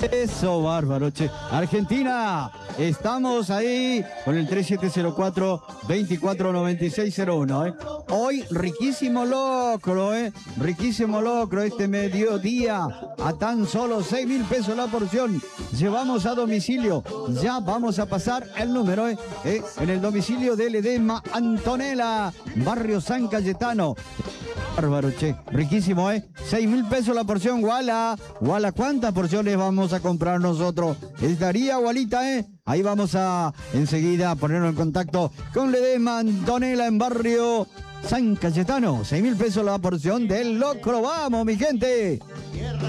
Eso, bárbaro, che. Argentina, estamos ahí con el 3704-249601, Hoy, riquísimo locro, Riquísimo locro este mediodía. A tan solo 6.000 pesos la porción. Llevamos a domicilio. Ya vamos a pasar el número, en el domicilio de Ledesma Antonella, barrio San Cayetano. Bárbaro, che. Riquísimo, 6.000 pesos la porción, Wala. Wala, ¿cuántas porciones vamos a comprar nosotros? Estaría, Walita, Ahí vamos a enseguida ponernos en contacto con Ledesma Antonella en barrio San Cayetano. 6.000 pesos la porción del locro. ¡Vamos, mi gente!